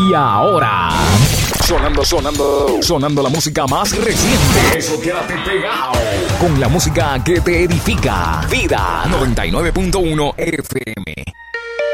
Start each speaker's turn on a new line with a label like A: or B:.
A: Y ahora, sonando la música más reciente. Eso, quédate pegado. Con la música que te edifica. Vida 99.1 FM.